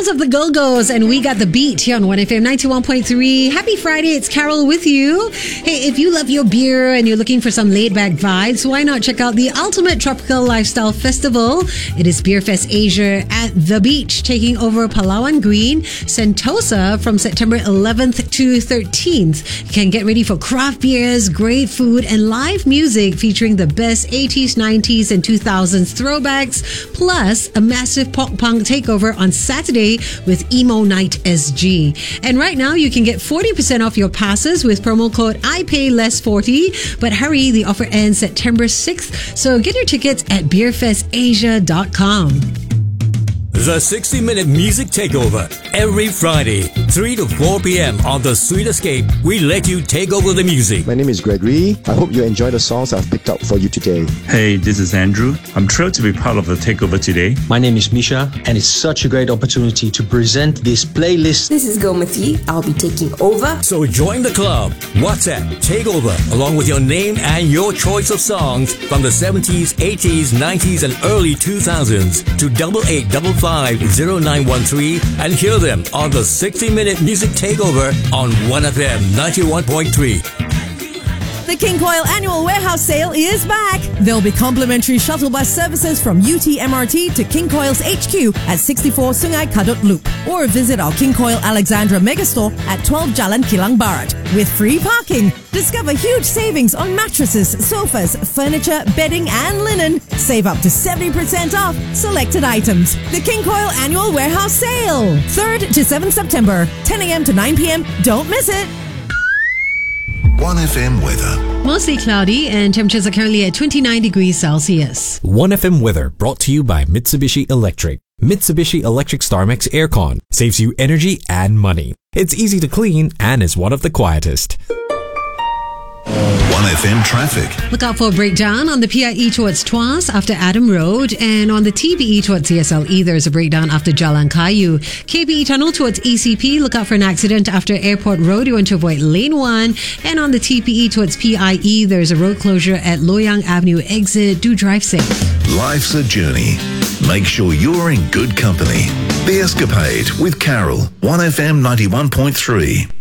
sounds of the Go-Go's, and we got the beat here on 1FM 91.3. Happy Friday, it's Carol with you. Hey, if you love your beer and you're looking for some laid-back vibes, why not check out the Ultimate Tropical Lifestyle Festival? It is Beerfest Asia at The Beach, taking over Palawan Green, Sentosa from September 11th to 13th. You can get ready for craft beers, great food, and live music featuring the best 80s, 90s, and 2000s throwbacks, plus a massive pop-punk takeover on Saturday with Emo Night SG. And right now, you can get 40% off your passes with promo code IPAYLESS40. But hurry, the offer ends September 6th. So get your tickets at beerfestasia.com. The 60-minute music takeover. Every Friday, 3 to 4 p.m. on The Sweet Escape, we let you take over the music. My name is Gregory. I hope you enjoy the songs I've picked up for you today. Hey, this is Andrew. I'm thrilled to be part of the takeover today. My name is Misha, and it's such a great opportunity to present this playlist. This is Gomati. I'll be taking over. So join the club. WhatsApp Takeover, along with your name and your choice of songs from the 70s, 80s, 90s, and early 2000s to 88550913 and hear them on the 60-minute music takeover on 1FM 91.3. The King Koil Annual Warehouse Sale is back. There'll be complimentary shuttle bus services from UTMRT to King Koil's HQ at 64 Sungai Kadut Loop, or visit our King Koil Alexandra Megastore at 12 Jalan Kilang Barat with free parking. Discover huge savings on mattresses, sofas, furniture, bedding, and linen. Save up to 70% off selected items. The King Koil Annual Warehouse Sale, 3rd to 7th September, 10 a.m. to 9 p.m. Don't miss it. 1FM weather. Mostly cloudy and temperatures are currently at 29 degrees Celsius. 1FM weather brought to you by Mitsubishi Electric. Mitsubishi Electric StarMax Aircon saves you energy and money. It's easy to clean and is one of the quietest. 1FM traffic. Look out for a breakdown on the PIE towards Tuas after Adam Road, and on the TPE towards CSLE there's a breakdown after Jalan Kayu. KPE tunnel towards ECP, look out for an accident after Airport Road. You want to avoid lane 1, and on the TPE towards PIE there's a road closure at Loyang Avenue exit. Do drive safe. Life's a journey. Make sure you're in good company. The Escapade with Carol, 1FM 91.3.